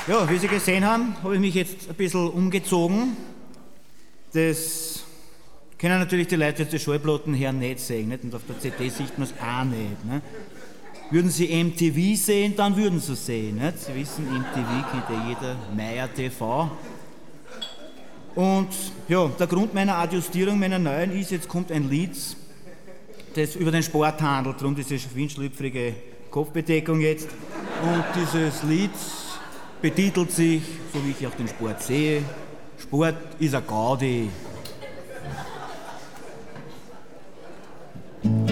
Ja, wie Sie gesehen haben, habe ich mich jetzt ein bisschen umgezogen. Das können natürlich die Leute jetzt die Schallplatten her nicht sehen, nicht? Und auf der CD sieht man es auch nicht. Nicht? Würden Sie MTV sehen, dann würden Sie es sehen. Nicht? Sie wissen, MTV kennt ja jeder, Meyer TV. Und ja, der Grund meiner Adjustierung, meiner neuen ist, jetzt kommt ein Lied, das über den Sport handelt, darum diese windschlüpfrige Kopfbedeckung jetzt. Und dieses Lied betitelt sich, so wie ich auch den Sport sehe, Sport ist ein Gaudi.